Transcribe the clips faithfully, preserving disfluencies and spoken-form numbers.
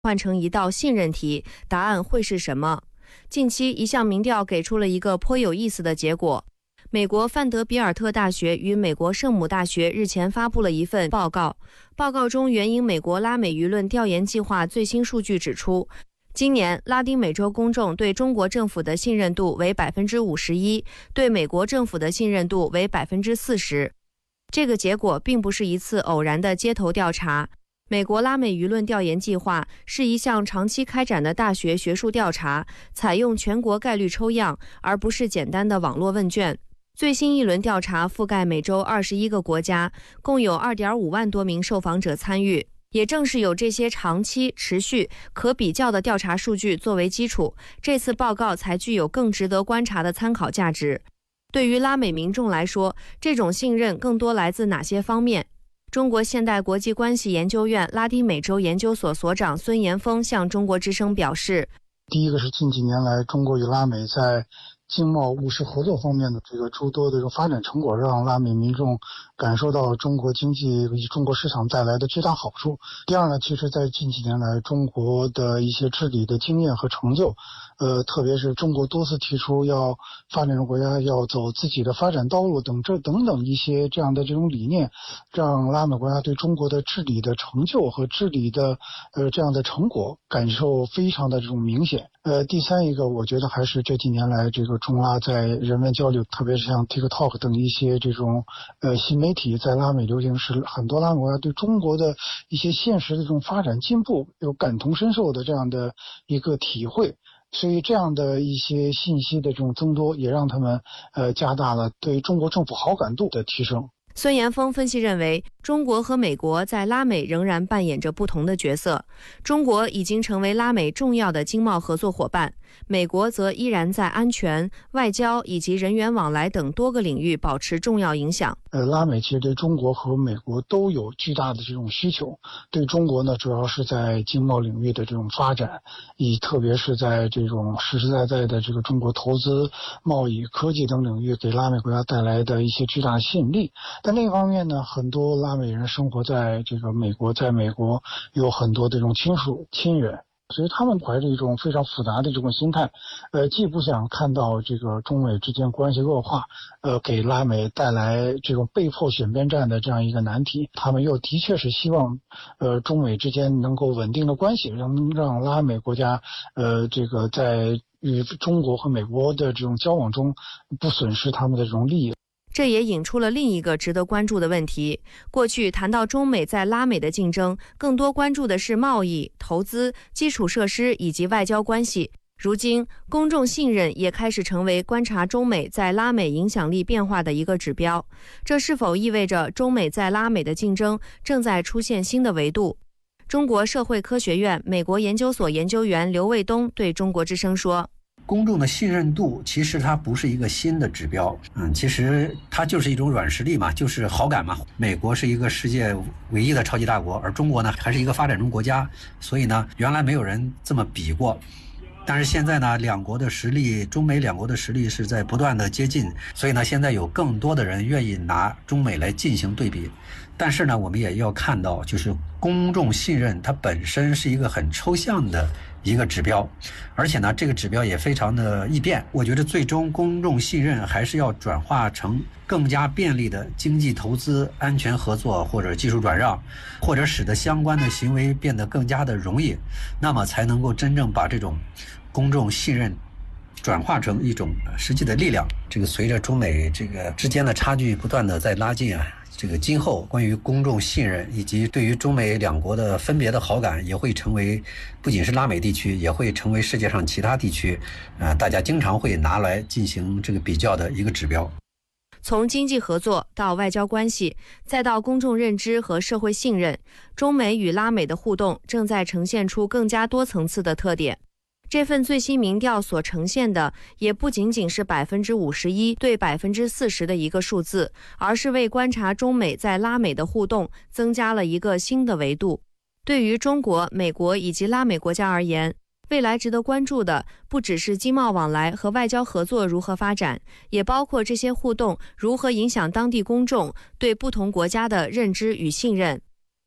换成一道信任题，答案会是什么？近期一项民调给出了一个颇有意思的结果。美国范德比尔特大学与美国圣母大学日前发布了一份报告，报告中援引美国拉美舆论调研计划最新数据指出，今年拉丁美洲公众对中国政府的信任度为 百分之五十一， 对美国政府的信任度为 百分之四十。 这个结果并不是一次偶然的街头调查，美国拉美舆论调研计划是一项长期开展的大学学术调查，采用全国概率抽样，而不是简单的网络问卷。最新一轮调查覆盖美洲二十一个国家，共有 二点五万多名受访者参与。也正是有这些长期、持续、可比较的调查数据作为基础，这次报告才具有更值得观察的参考价值。对于拉美民众来说，这种信任更多来自哪些方面？中国现代国际关系研究院拉丁美洲研究所所长孙延峰向中国之声表示， 第一个是近几年来中国与拉美在经贸务实合作方面的这个诸多的这种发展成果，让拉美民众感受到中国经济以及中国市场带来的巨大好处。第二呢，其实在近几年来中国的一些治理的经验和成就，呃，特别是中国多次提出要发展中国家要走自己的发展道路等这等等一些这样的这种理念，让拉美国家对中国的治理的成就和治理的呃这样的成果感受非常的这种明显。呃，第三一个，我觉得还是这几年来这个中拉在人文交流，特别是像 TikTok 等一些这种呃新媒体在拉美流行时，很多拉美国家对中国的一些现实的这种发展进步有感同身受的这样的一个体会。所以这样的一些信息的这种增多，也让他们呃加大了对中国政府好感度的提升。 孙延峰分析认为，中国和美国在拉美仍然扮演着不同的角色。中国已经成为拉美重要的经贸合作伙伴，美国则依然在安全、外交以及人员往来等多个领域保持重要影响。 呃，拉美其实对中国和美国都有巨大的这种需求。对中国呢，主要是在经贸领域的这种发展，以特别是在这种实实在在的这个中国投资、贸易、科技等领域给拉美国家带来的一些巨大吸引力。但另一方面呢，很多拉美人生活在这个美国，在美国有很多这种亲属亲人，所以他们怀着一种非常复杂的这种心态，呃，既不想看到这个中美之间关系恶化，呃，给拉美带来这种被迫选边站的这样一个难题，他们又的确是希望，呃，中美之间能够稳定的关系，让让拉美国家，呃，这个在与中国和美国的这种交往中不损失他们的这种利益。 这也引出了另一个值得关注的问题。过去谈到中美在拉美的竞争，更多关注的是贸易、投资、基础设施以及外交关系。如今，公众信任也开始成为观察中美在拉美影响力变化的一个指标。这是否意味着中美在拉美的竞争正在出现新的维度？中国社会科学院美国研究所研究员刘卫东对中国之声说， 公众的信任度其实它不是一个新的指标，嗯，其实它就是一种软实力嘛，就是好感嘛。美国是一个世界唯一的超级大国，而中国呢还是一个发展中国家，所以呢原来没有人这么比过。但是现在呢，两国的实力，中美两国的实力是在不断的接近，所以呢现在有更多的人愿意拿中美来进行对比。但是呢我们也要看到，就是公众信任它本身是一个很抽象的一个指标，而且呢这个指标也非常的易变。我觉得最终公众信任还是要转化成更加便利的经济投资、安全合作或者技术转让，或者使得相关的行为变得更加的容易，那么才能够真正把这种公众信任转化成一种实际的力量。这个随着中美这个之间的差距不断的在拉近啊，这个今后关于公众信任以及对于中美两国的分别的好感，也会成为不仅是拉美地区，也会成为世界上其他地区，呃，大家经常会拿来进行这个比较的一个指标。 从经济合作到外交关系，再到公众认知和社会信任，中美与拉美的互动正在呈现出更加多层次的特点。这份最新民调所呈现的也不仅仅是 百分之五十一 对 百分之四十 的一个数字，而是为观察中美在拉美的互动增加了一个新的维度。对于中国、美国以及拉美国家而言，未来值得关注的不只是经贸往来和外交合作如何发展，也包括这些互动如何影响当地公众对不同国家的认知与信任。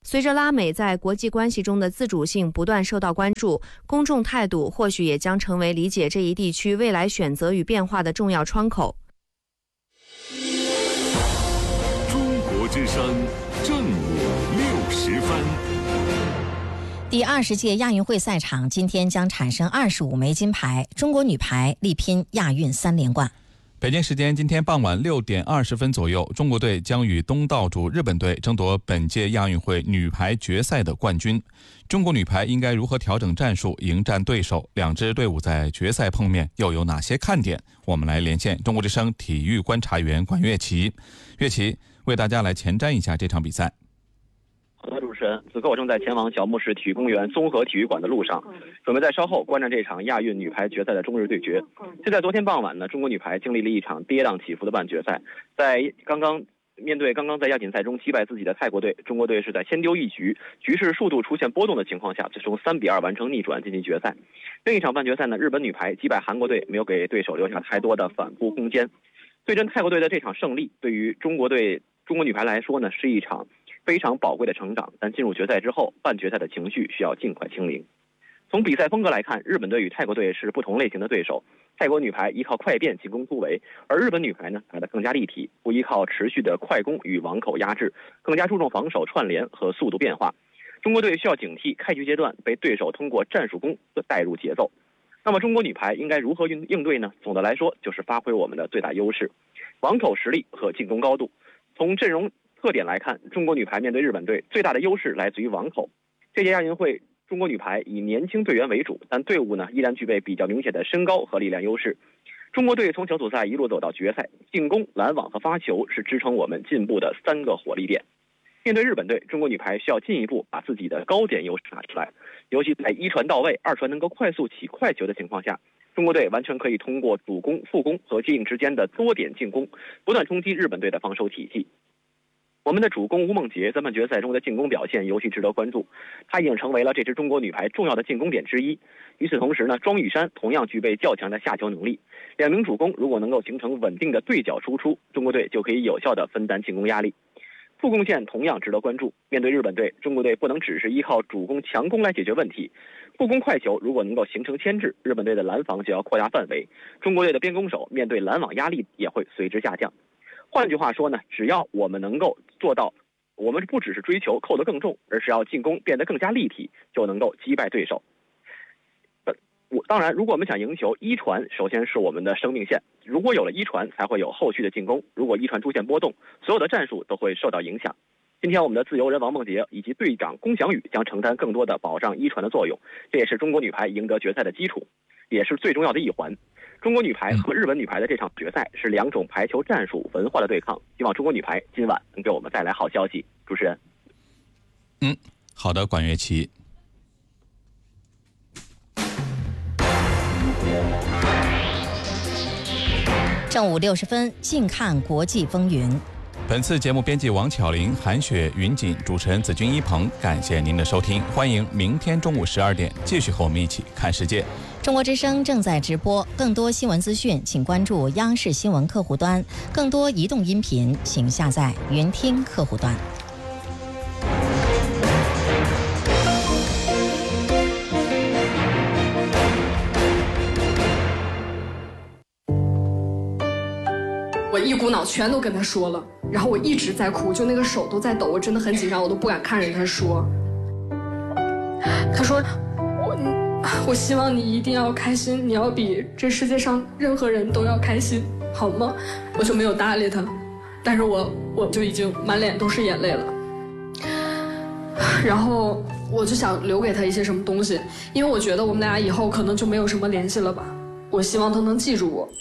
随着拉美在国际关系中的自主性不断受到关注，公众态度或许也将成为理解这一地区未来选择与变化的重要窗口。 中国之声正午六时分。 第二十届亚运会赛场今天将产生二十五枚金牌，中国女排力拼亚运三连冠。 北京时间今天傍晚六点二十分左右，中国队将与东道主日本队争夺本届亚运会女排决赛的冠军。中国女排应该如何调整战术迎战对手？两支队伍在决赛碰面又有哪些看点？我们来连线中国之声体育观察员管乐琪。乐琪为大家来前瞻一下这场比赛。 好的，主持人，此刻我正在前往小木市体育公园综合体育馆的路上，准备在稍后观战这场亚运女排决赛的中日对决。就在昨天傍晚呢，中国女排经历了一场跌宕起伏的半决赛，在刚刚面对刚刚在亚锦赛中击败自己的泰国队，中国队是在先丢一局，局势数度出现波动的情况下，最终三比二完成逆转晋级决赛。另一场半决赛呢，日本女排击败韩国队，没有给对手留下太多的反扑空间。对阵泰国队的这场胜利，对于中国队中国女排来说呢，是一场非常宝贵的成长，但进入决赛之后，半决赛的情绪需要尽快清零。从比赛风格来看，日本队与泰国队是不同类型的对手。泰国女排依靠快变进攻突围，而日本女排呢打得更加立体，不依靠持续的快攻与网口压制，更加注重防守串联和速度变化。中国队需要警惕开局阶段被对手通过战术攻带入节奏。那么中国女排应该如何应应对呢？总的来说，就是发挥我们的最大优势，网口实力和进攻高度。从阵容特点来看，中国女排面对日本队最大的优势来自于网口。这届亚运会，中国女排以年轻队员为主，但队伍呢依然具备比较明显的身高和力量优势。中国队从小组赛一路走到决赛，进攻、拦网和发球是支撑我们进步的三个火力点。面对日本队，中国女排需要进一步把自己的高点优势拿出来，尤其在一传到位、二传能够快速起快球的情况下，中国队完全可以通过主攻、副攻和接应之间的多点进攻，不断冲击日本队的防守体系。我们的主攻吴梦洁在半决赛中的进攻表现尤其值得关注，她已经成为了这支中国女排重要的进攻点之一。与此同时呢，庄雨珊同样具备较强的下球能力，两名主攻如果能够形成稳定的对角输出，中国队就可以有效地分担进攻压力。副攻线同样值得关注，面对日本队，中国队不能只是依靠主攻强攻来解决问题，副攻快球如果能够形成牵制，日本队的拦防就要扩大范围，中国队的边攻手面对拦网压力也会随之下降。换句话说呢，只要我们能够做到，我们不只是追求扣得更重，而是要进攻变得更加立体，就能够击败对手。呃，我当然，如果我们想赢球，一传首先是我们的生命线，如果有了一传，才会有后续的进攻。如果一传出现波动，所有的战术都会受到影响。今天我们的自由人王梦洁以及队长龚翔宇将承担更多的保障一传的作用，这也是中国女排赢得决赛的基础，也是最重要的一环。中国女排和日本女排的这场决赛是两种排球战术文化的对抗，希望中国女排今晚能给我们带来好消息。主持人， 嗯，好的，管乐琪。 正午六十分，静看国际风云。 本次节目编辑王巧玲、韩雪、云锦，主持人子君一鹏，感谢您的收听，欢迎明天中午十二点继续和我们一起看世界。 中国之声正在直播，更多新闻资讯请关注央视新闻客户端，更多移动音频请下载云听客户端。 我一股脑全都跟他说了，然后我一直在哭，就那个手都在抖，我真的很紧张，我都不敢看着他说。他说我我希望你一定要开心，你要比这世界上任何人都要开心，好吗？我就没有搭理他，但是我我就已经满脸都是眼泪了。然后我就想留给他一些什么东西，因为我觉得我们俩以后可能就没有什么联系了吧。我希望他能记住我。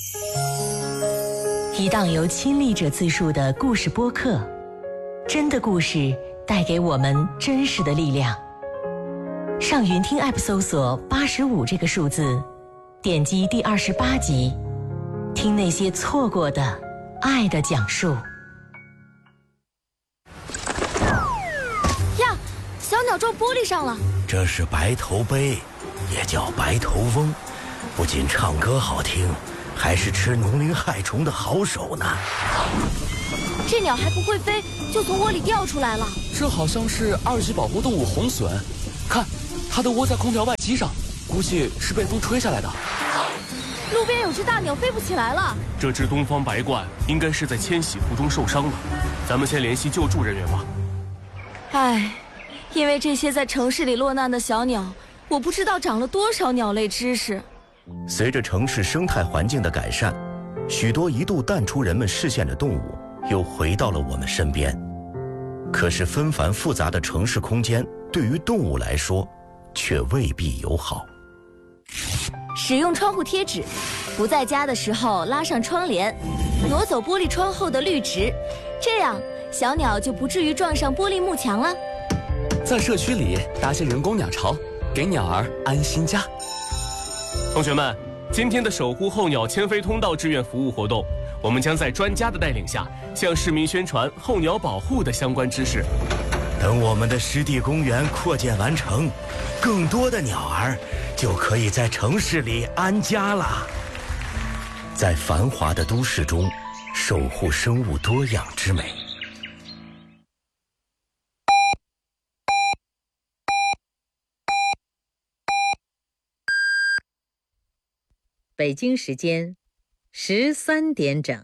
一档由亲历者自述的故事播客，真的故事带给我们真实的力量。上云听 App 搜索八十五这个数字，点击第二十八集，听那些错过的爱的讲述。 呀，小鸟撞玻璃上了。 这是白头杯，也叫白头翁，不仅唱歌好听，还是吃农林害虫的好手呢。 这鸟还不会飞，就从窝里掉出来了。 这好像是二级保护动物红隼，看，它都窝在空调外机上，估计是被风吹下来的。 路边有只大鸟飞不起来了。 这只东方白鹳应该是在迁徙途中受伤了，咱们先联系救助人员吧。 唉，因为这些在城市里落难的小鸟，我不知道长了多少鸟类知识。 随着城市生态环境的改善，许多一度淡出人们视线的动物又回到了我们身边。可是纷繁复杂的城市空间对于动物来说却未必友好。 使用窗户贴纸，不在家的时候拉上窗帘，挪走玻璃窗后的绿植，这样小鸟就不至于撞上玻璃幕墙了。 在社区里搭些人工鸟巢，给鸟儿安心家。 同学们，今天的守护候鸟迁飞通道志愿服务活动，我们将在专家的带领下，向市民宣传候鸟保护的相关知识。 等我们的湿地公园扩建完成，更多的鸟儿就可以在城市里安家了。在繁华的都市中，守护生物多样之美。 北京时间十三点整。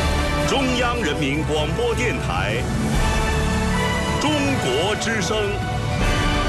中央人民广播电台，中国之声。